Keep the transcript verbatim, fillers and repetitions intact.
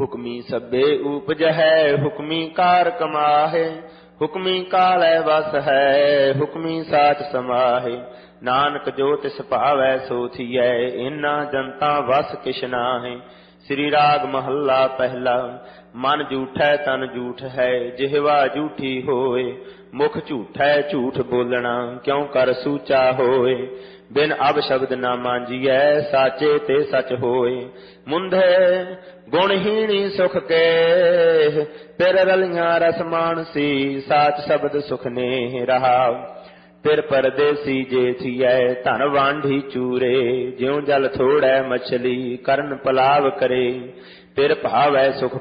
ਹੁਕਮੀ ਸਭੇ ਊਪਜ ਹੈ, ਹੁਕਮੀ ਕਾਰ ਕਮਾਹੇ। ਹੁਕਮੀ ਕਾਲੈ ਵਸ ਹੈ, ਹੁਕਮੀ ਸਾਚ ਸਮਾਹੇ। ਨਾਨਕ ਜੋ ਤਿਸ ਭਾਵੈ ਸੋ ਥੀਐ, ਇਨਾ ਜਨਤਾ ਵਸ ਕਿਛ ਨਾਹੀ। ਸ੍ਰੀ ਰਾਗ ਮਹੱਲਾ ਪਹਿਲਾ। ਮਨ ਝੂਠੈ ਤਨ ਝੂਠ ਹੈ, ਜਿਹਵਾ ਝੂਠੀ ਹੋਏ। ਮੁਖ ਝੂਠੈ ਝੂਠ ਬੋਲਣਾ, ਕਿਉ ਕਰ ਸੂਚਾ ਹੋਏ। ਬਿਨ ਅਬ ਸ਼ਬਦ ਨਾ ਮਾਂਜੀਐ, ਸਾਚੇ ਤੇ ਸਚ ਹੋਏ। ਮੁੰਧੇ ਗੁਣਹੀਣੀ ਸੁਖ ਕੇ, ਪਿਰ ਰਲੀਆਂ ਰਸ ਮਾਨਸੀ। ਸਾਚ ਸ਼ਬਦ ਸੁਖ ਨੇ ਰਹਾਉ, ਪਿਰ ਪਰਦੇਸੀ ਜੇ ਥੀਐ। ਧਨ ਵਾਂਢੀ ਚੂਰੇ, ਜਿਉ ਜਲ ਥੋੜੈ ਮਛਲੀ। ਕਰਨ ਪਲਾਵ ਕਰੇ, ਪਿਰ ਭਾਵੈ ਸੁਖ